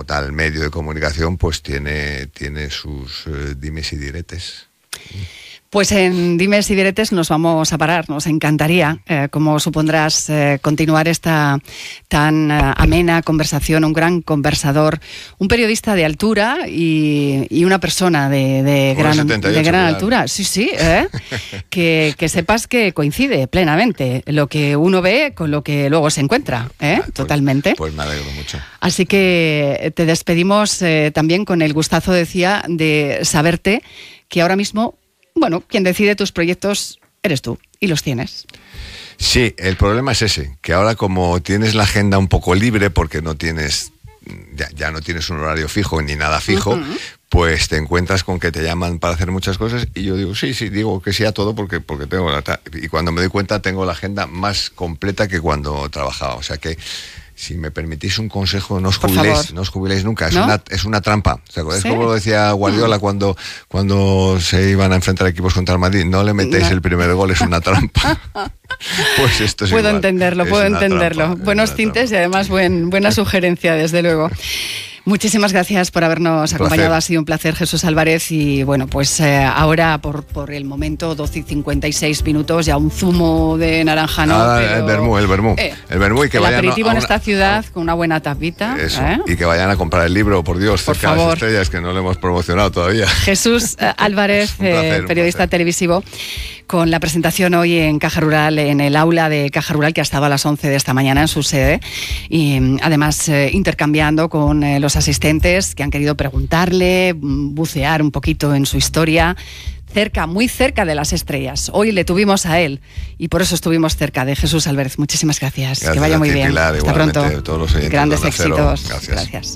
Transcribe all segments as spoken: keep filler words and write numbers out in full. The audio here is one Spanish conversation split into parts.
tal medio de comunicación, pues tiene, tiene sus eh, dimes y diretes. Pues en Dimes y Diretes nos vamos a parar. Nos encantaría, eh, como supondrás, eh, continuar esta tan eh, amena conversación. Un gran conversador, un periodista de altura y, y una persona de, de gran, de gran altura. Sí, sí, ¿eh? que, que sepas que coincide plenamente lo que uno ve con lo que luego se encuentra, ¿eh? Ah, pues, totalmente. Pues me alegro mucho. Así que te despedimos eh, también con el gustazo, decía, de saberte que ahora mismo, bueno, quien decide tus proyectos eres tú, y los tienes. Sí, el problema es ese, que ahora como tienes la agenda un poco libre, porque no tienes, ya, ya no tienes un horario fijo ni nada fijo, uh-huh. pues te encuentras con que te llaman para hacer muchas cosas, y yo digo, sí, sí, digo que sí a todo, porque, porque tengo la... Ta- y cuando me doy cuenta tengo la agenda más completa que cuando trabajaba, o sea que... Si me permitís un consejo, no os jubiléis, no os jubiléis nunca, es, ¿no? una, es una trampa. ¿Os acordáis? ¿Sí? Como lo decía Guardiola cuando, cuando se iban a enfrentar equipos contra el Madrid? No le metéis no. el primer gol, es una trampa. Pues esto es Puedo igual. entenderlo, es puedo entenderlo. Trampa, Buenos tintes trampa. Y además buen, buena sugerencia, desde luego. Muchísimas gracias por habernos acompañado, ha sido un placer, Jesús Álvarez, y bueno, pues eh, ahora por, por el momento, doce y cincuenta y seis minutos, ya un zumo de naranja, ¿no? Ah, pero, el vermú, el vermú, eh, el vermú y que el vayan aperitivo a, a en una, esta ciudad con una buena tapita. Eso, ¿eh? Y que vayan a comprar el libro, por Dios, por cerca favor. de las estrellas, que no lo hemos promocionado todavía. Jesús eh, Álvarez, placer, eh, periodista televisivo, con la presentación hoy en Caja Rural, en el aula de Caja Rural, que ha estado a las once de esta mañana en su sede, y además eh, intercambiando con eh, los asistentes que han querido preguntarle, bucear un poquito en su historia, cerca, muy cerca de las estrellas. Hoy le tuvimos a él y por eso estuvimos cerca de Jesús Álvarez. Muchísimas gracias. gracias que vaya muy bien. Pilar, hasta pronto. Todos los oyentes, grandes éxitos. Gracias. gracias.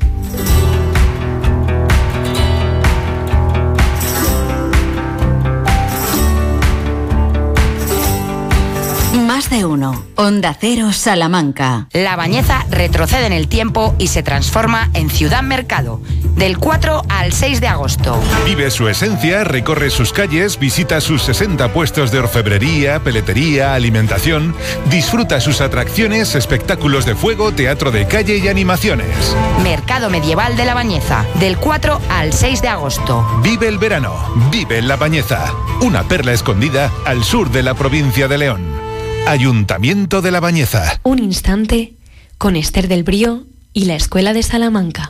Más de uno. Onda Cero, Salamanca. La Bañeza retrocede en el tiempo y se transforma en Ciudad Mercado. Del cuatro al seis de agosto. Vive su esencia, recorre sus calles, visita sus sesenta puestos de orfebrería, peletería, alimentación, disfruta sus atracciones, espectáculos de fuego, teatro de calle y animaciones. Mercado Medieval de La Bañeza. Del cuatro al seis de agosto. Vive el verano. Vive La Bañeza. Una perla escondida al sur de la provincia de León. Ayuntamiento de La Bañeza. Un instante con Esther del Brío y la Escuela de Salamanca.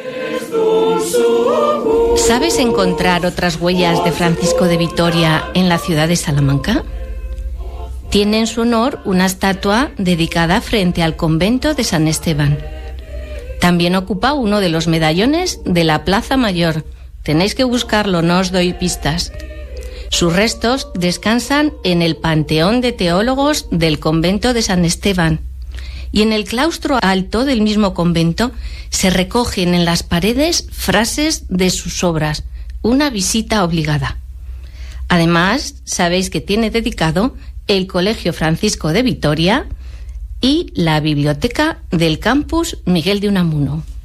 ¿Sabes encontrar otras huellas de Francisco de Vitoria en la ciudad de Salamanca? Tiene en su honor una estatua dedicada frente al convento de San Esteban. También ocupa uno de los medallones de la Plaza Mayor. Tenéis que buscarlo, no os doy pistas. Sus restos descansan en el Panteón de Teólogos del convento de San Esteban. Y en el claustro alto del mismo convento se recogen en las paredes frases de sus obras, una visita obligada. Además, sabéis que tiene dedicado el Colegio Francisco de Vitoria y la biblioteca del campus Miguel de Unamuno.